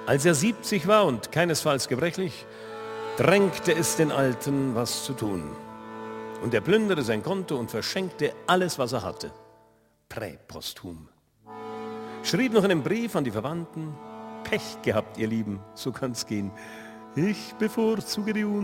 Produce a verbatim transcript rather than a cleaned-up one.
Als er siebzig war und keinesfalls gebrechlich, drängte es den Alten, was zu tun. Und er plünderte sein Konto und verschenkte alles, was er hatte. Präposthum. Schrieb noch einen Brief an die Verwandten. Pech gehabt, ihr Lieben, so kann's gehen. Ich bevorzuge die Un